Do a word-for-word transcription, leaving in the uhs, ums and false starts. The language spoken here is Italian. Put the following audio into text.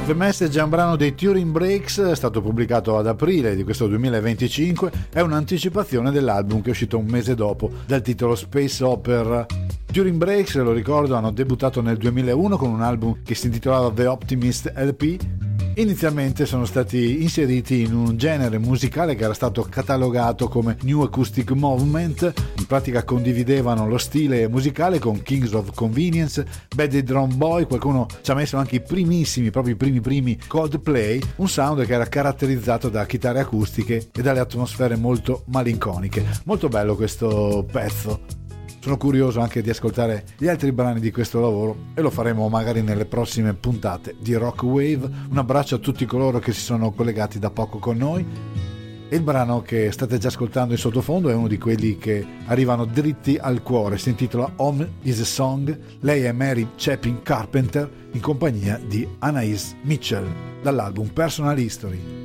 The Message è un brano dei Turing Breaks, è stato pubblicato ad aprile di questo duemilaventicinque, è un'anticipazione dell'album che è uscito un mese dopo dal titolo Space Opera. Turing Breaks, lo ricordo, hanno debuttato nel duemilauno con un album che si intitolava The Optimist L P. Inizialmente sono stati inseriti in un genere musicale che era stato catalogato come New Acoustic Movement, in pratica condividevano lo stile musicale con Kings of Convenience, Bad Drum Boy, qualcuno ci ha messo anche i primissimi, proprio i primi primi Coldplay, un sound che era caratterizzato da chitarre acustiche e dalle atmosfere molto malinconiche. Molto bello questo pezzo. Sono curioso anche di ascoltare gli altri brani di questo lavoro e lo faremo magari nelle prossime puntate di Rock Wave. Un abbraccio a tutti coloro che si sono collegati da poco con noi. E il brano che state già ascoltando in sottofondo è uno di quelli che arrivano dritti al cuore. Si intitola Home is a Song. Lei è Mary Chapin Carpenter in compagnia di Anais Mitchell dall'album Personal History.